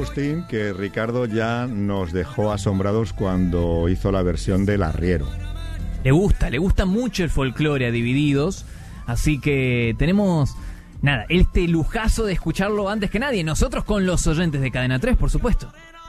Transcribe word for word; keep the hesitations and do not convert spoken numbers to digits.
Agustín, que Ricardo ya nos dejó asombrados cuando hizo la versión del arriero. Le gusta, le gusta mucho el folclore a Divididos, así que tenemos, nada, este lujazo de escucharlo antes que nadie, nosotros con los oyentes de Cadena tres, por supuesto.